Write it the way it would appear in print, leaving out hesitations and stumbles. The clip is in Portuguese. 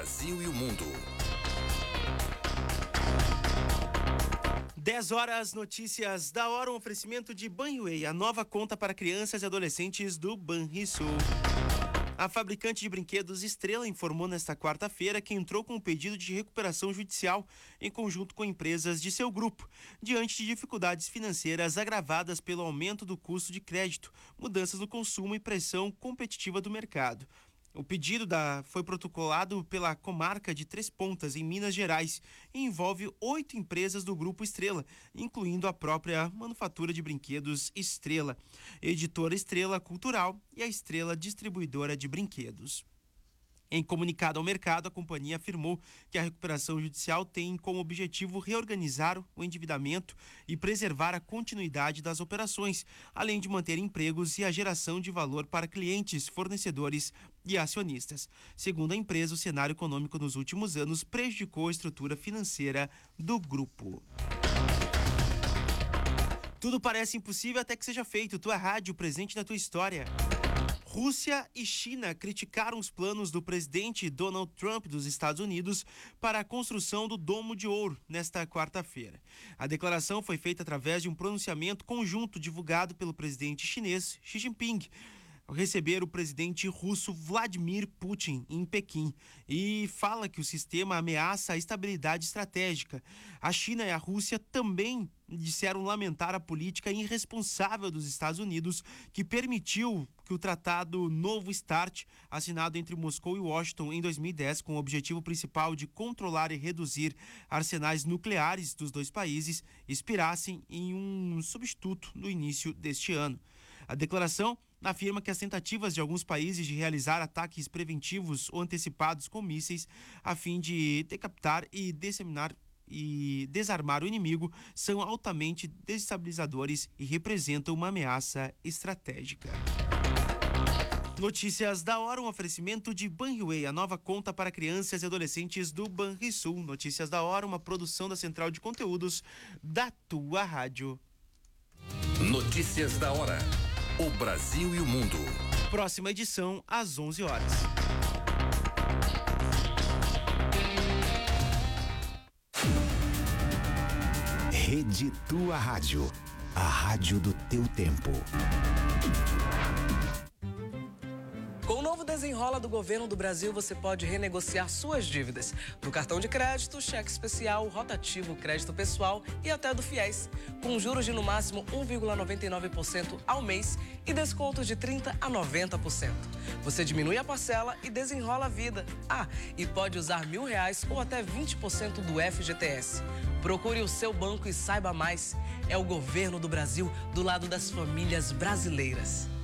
Brasil e o mundo. 10 horas, notícias da hora, um oferecimento de Banrisul, a nova conta para crianças e adolescentes do Banrisul. A fabricante de brinquedos Estrela informou nesta quarta-feira que entrou com um pedido de recuperação judicial em conjunto com empresas de seu grupo, diante de dificuldades financeiras agravadas pelo aumento do custo de crédito, mudanças no consumo e pressão competitiva do mercado. O pedido foi protocolado pela comarca de Três Pontas, em Minas Gerais, e envolve 8 empresas do Grupo Estrela, incluindo a própria manufatura de brinquedos Estrela, Editora Estrela Cultural e a Estrela Distribuidora de Brinquedos. Em comunicado ao mercado, a companhia afirmou que a recuperação judicial tem como objetivo reorganizar o endividamento e preservar a continuidade das operações, além de manter empregos e a geração de valor para clientes, fornecedores e acionistas. Segundo a empresa, o cenário econômico nos últimos anos prejudicou a estrutura financeira do grupo. Tudo parece impossível até que seja feito. Tua rádio, presente na tua história. Rússia e China criticaram os planos do presidente Donald Trump dos Estados Unidos para a construção do Domo de Ouro nesta quarta-feira. A declaração foi feita através de um pronunciamento conjunto divulgado pelo presidente chinês Xi Jinping ao receber o presidente russo Vladimir Putin em Pequim, e fala que o sistema ameaça a estabilidade estratégica. A China e a Rússia também disseram lamentar a política irresponsável dos Estados Unidos, que permitiu que o Tratado Novo START, assinado entre Moscou e Washington em 2010, com o objetivo principal de controlar e reduzir arsenais nucleares dos dois países, expirassem em um substituto no início deste ano. A declaração afirma que as tentativas de alguns países de realizar ataques preventivos ou antecipados com mísseis a fim de decapitar e disseminar e desarmar o inimigo são altamente desestabilizadores e representam uma ameaça estratégica. Notícias da hora, um oferecimento de Banrisul, a nova conta para crianças e adolescentes do Banrisul. Notícias da hora, uma produção da Central de Conteúdos da tua rádio. Notícias da hora. O Brasil e o mundo. Próxima edição às 11 horas. Rede Tua Rádio, a rádio do teu tempo. Com o novo Desenrola do Governo do Brasil, você pode renegociar suas dívidas do cartão de crédito, cheque especial, rotativo, crédito pessoal e até do FIES, com juros de no máximo 1,99% ao mês e descontos de 30% a 90%. Você diminui a parcela e desenrola a vida. E pode usar R$1.000 ou até 20% do FGTS. Procure o seu banco e saiba mais. É o Governo do Brasil do lado das famílias brasileiras.